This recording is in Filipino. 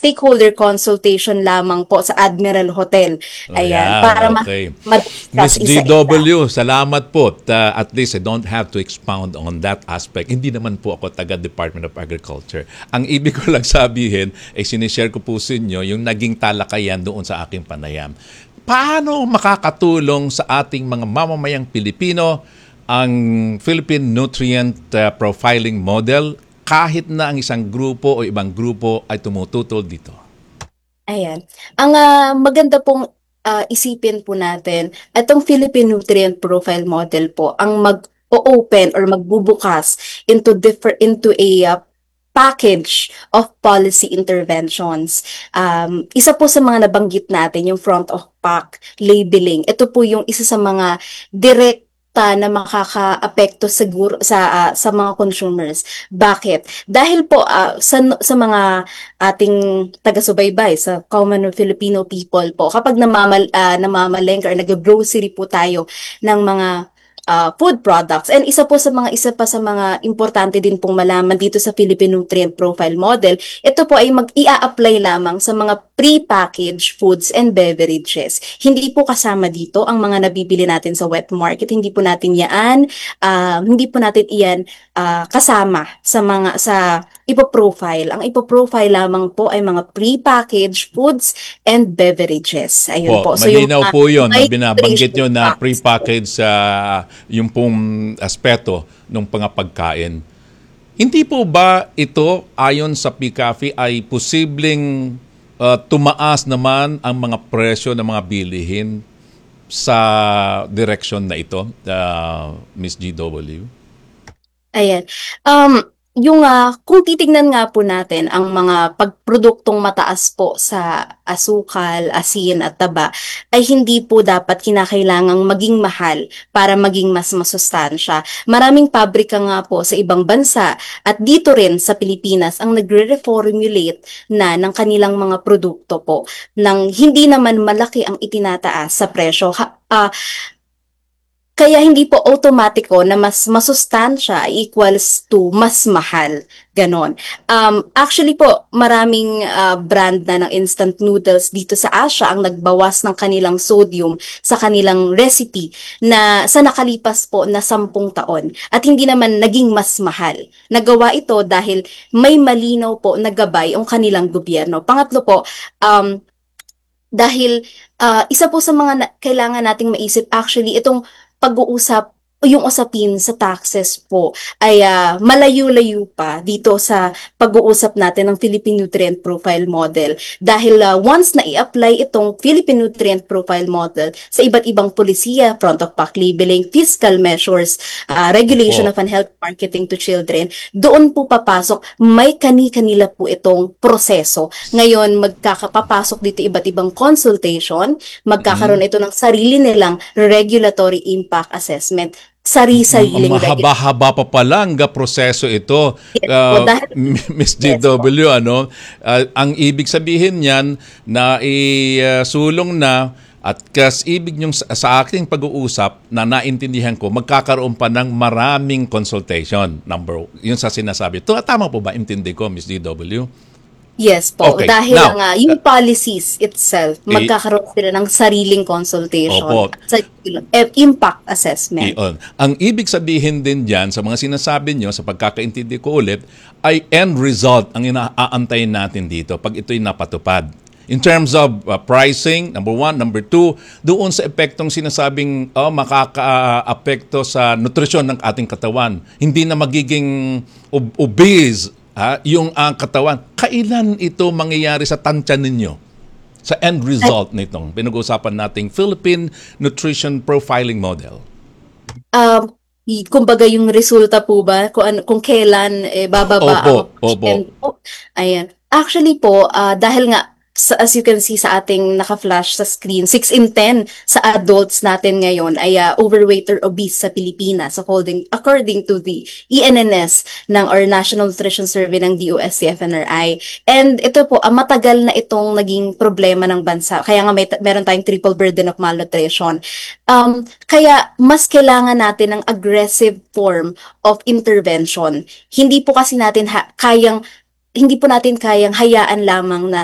stakeholder consultation lamang po sa Admiral Hotel. Ayan, Ayan, para okay. ma-discuss Miss isa-isa. GW, salamat po. At least I don't have to expound on that aspect. Hindi naman po ako taga Department of Agriculture. Ang ibig ko lang sabihin, ay sinishare ko po sa inyo yung naging talakayan doon sa aking panayam. Paano makakatulong sa ating mga mamamayang Pilipino ang Philippine Nutrient Profiling Model kahit na ang isang grupo o ibang grupo ay tumututol dito? Ayan. Ang maganda pong isipin po natin, itong Philippine Nutrient Profile Model po, ang mag-open or magbubukas into a package of policy interventions. Isa po sa mga nabanggit natin, yung front of pack labeling. Ito po yung isa sa mga direct na makakaapekto siguro sa mga consumers. Bakit? Dahil po sa mga ating taga-subaybay, sa common Filipino people po, kapag namamalengke or nag-grocery po tayo ng mga food products. And isa pa sa mga importante din pong malaman dito sa Philippine Nutrient Profile Model, ito po ay mag-i-apply lamang sa mga pre-packaged foods and beverages. Hindi po kasama dito ang mga nabibili natin sa wet market. Hindi po natin iyan kasama sa ipo-profile. Ang ipo-profile lamang po ay mga pre-packaged foods and beverages. Ayun po. So yung Malinaw po yun na may binabanggit nyo nutrition na facts. pre-packaged yung pong aspeto ng pangapagkain. Hindi po ba ito, ayon sa PCAFI, ay posibleng tumaas naman ang mga presyo ng mga bilihin sa direksyon na ito, Miss GW? Ayan. Kung titignan nga po natin ang mga pagproduktong mataas po sa asukal, asin at taba, ay hindi po dapat kinakailangang maging mahal para maging mas masustansya. Maraming pabrika nga po sa ibang bansa at dito rin sa Pilipinas ang nagre-reformulate na ng kanilang mga produkto po nang hindi naman malaki ang itinataas sa presyo. Kaya hindi po automatiko na mas masustansya equals to mas mahal. Ganon. Actually po, maraming brand na ng instant noodles dito sa Asia ang nagbawas ng kanilang sodium sa kanilang recipe na sa nakalipas po na 10 taon at hindi naman naging mas mahal. Nagawa ito dahil may malinaw po na gabay ang kanilang gobyerno. Pangatlo po, dahil isa po sa mga kailangan nating maisip actually itong pag-uusap o yung usapin sa taxes po ay malayo-layo pa dito sa pag-uusap natin ng Philippine Nutrient Profile Model dahil once na i-apply itong Philippine Nutrient Profile Model sa iba't ibang polisiya, front of pack labeling, fiscal measures, regulation Opo. of unhealthy marketing to children, doon po papasok, may kani-kanila po itong proseso. Ngayon, magkakapapasok dito iba't ibang consultation, magkakaroon ito ng sarili nilang regulatory impact assessment, sari-sariling regulation. Mahaba-haba pa pala ang proseso ito, Po, dahil, Miss yes po. GW, ano? Ang ibig sabihin niyan na isulong na at ibig niyong sa aking pag-uusap na naintindihan ko, magkakaroon pa ng maraming consultation. Yun sa sinasabi. Tama po ba? Intindi ko, Miss GW? Yes po, Okay. dahil Now, nga yung policies itself, magkakaroon sila ng sariling consultation Opo. sa impact assessment. Iyon. Ang ibig sabihin din dyan sa mga sinasabi nyo, sa pagkakaintindi ko ulit, ay end result ang inaaantayin natin dito pag ito'y napatupad. In terms of pricing, number one. Number two, doon sa epektong sinasabing makaka-apekto sa nutrisyon ng ating katawan. Hindi na magiging obese yung katawan. Kailan ito mangyayari sa tansya ninyo? Sa end result nitong pinag-uusapan nating Philippine Nutrition Profiling Model. Kumbaga yung resulta po ba kung kailan bababa Opo. Ayan. Actually po, dahil nga as you can see sa ating naka-flash sa screen, 6 in 10 sa adults natin ngayon ay overweight or obese sa Pilipinas according to the ENNS or National Nutrition Survey ng DOST-FNRI. And ito po, matagal na itong naging problema ng bansa. Kaya nga meron tayong triple burden of malnutrition. Kaya mas kailangan natin ng aggressive form of intervention. Hindi po natin kayang hayaan lamang na